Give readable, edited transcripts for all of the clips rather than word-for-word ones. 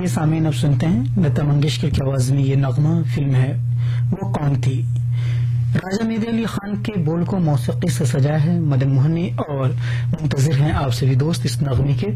सामीन अब सुनते हैं लता मंगेशकर की आवाज में ये नगमा। फिल्म है वो कौन थी। राजा मेहदी अली खान के बोल को मौसीकी से सजाया है मदन मोहन ने और मुंतजिर हैं आप सभी दोस्त इस नगमे के।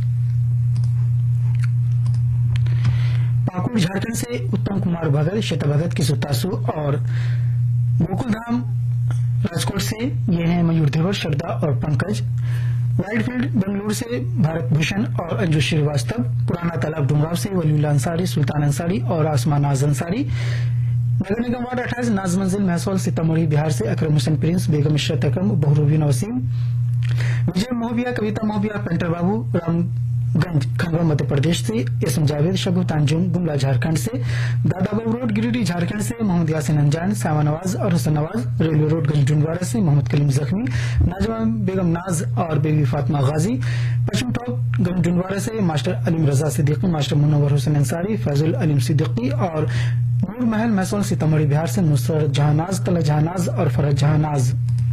पाकुड़ झारखंड से उत्तम कुमार भगत, श्वेता भगत की सुतासु और गोकुल धाम राजकोट से ये हैं मयूर देवर, श्रद्धा और पंकज। वाइटफील्ड बेंगलुरु से भारत भूषण और अंजू श्रीवास्तव। पुराना तालाब डुमराव से वलीउल्लाह अंसारी, सुल्तान अंसारी और आसमा नाज अंसारी। नगर निगम वार्ड 28 नाज मंजिल महसौल सीतामढ़ी बिहार से अकरम हुसैन प्रिंस, बेगम इशरत अकरम, बहरुबीन वसीम। विजय मोहबिया, कविता मोहबिया, पेंटर बाबू रामगंज खंडवा मध्य प्रदेश से। एसएम जावेद, शगु तांजुम गुमला झारखंड से। दादा बाबू रोड गिरिडीह झारखंड से। मोहम्मद यासिन अंजान, सामा नवाज और हसन नवाज रेलवे रोड गंजडुंडवारा से। मोहम्मद कलीम जख्मी, नाजमा बेगम नाज और बेबी फातिमा गाजी पश्चिम टॉप गंजडुंडवारा से। मास्टर अलीम रजा सिद्दीकी, मास्टर मुनव्वर हुसैन अंसारी, फैजुल अलीम सिद्दीकी और नूर महल महसौल सीतामढ़ी बिहार से। नुसरत जहानाज, तला जहानाज और फरज जहानाज।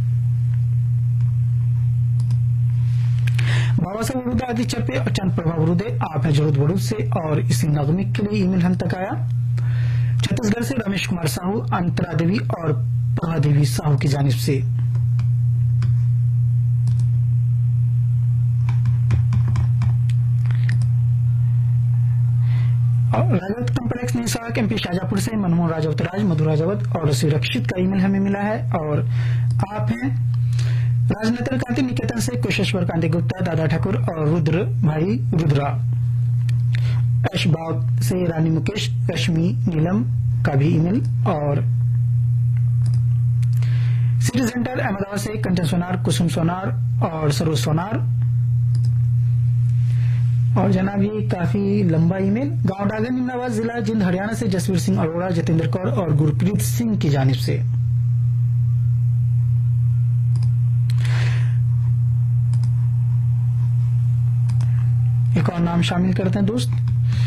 बाबा साहब बरूदा आदि चप्पे और चंद प्रभा बरूदे आप है जरूरत बरूद से और इसी नगमे के लिए ईमेल हम तक आया। छत्तीसगढ़ से रमेश कुमार साहू, अंतरा देवी और प्रभा देवी साहू की जानिब से। राजवत कम्प्लेक्स निसाक एमपी शाजापुर से मनमोहन राजवत राज, मधु राजवत और सुरक्षित का ईमेल हमें मिला है। और आप हैं राजनेतर कांति निकेतन से कुशेश्वर कांति गुप्ता, दादा ठाकुर और रुद्र भाई रुद्रा। ऐशबाग से रानी मुकेश, रश्मि नीलम का भी ईमेल। और सिटी सेंटर अहमदाबाद से कंचन सोनार, कुसुम सोनार और सरोज सोनार। और जनाब ये काफी लंबा ईमेल। गांव डागर निमनाबाद जिला जिंद हरियाणा से जसवीर सिंह अरोड़ा, जतेंद्र कौर और गुरप्रीत सिंह की जानिब से। एक और नाम शामिल करते हैं दोस्त।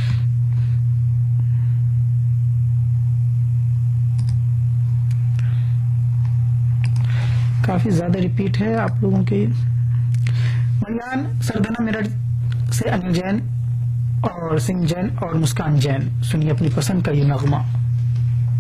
काफी ज्यादा रिपीट है आप लोगों के। मलियान सरदना मेरठ से अनिल जैन और सिंह जैन और मुस्कान जैन। सुनिए अपनी पसंद का ये नगमा।